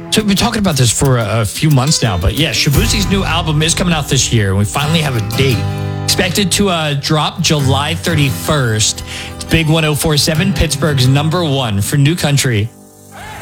So we've been talking about this for a few months now, but yeah, Shaboozey's new album is coming out this year, and we finally have a date. Expected to drop July 31st. It's Big 104.7, Pittsburgh's number one for New Country.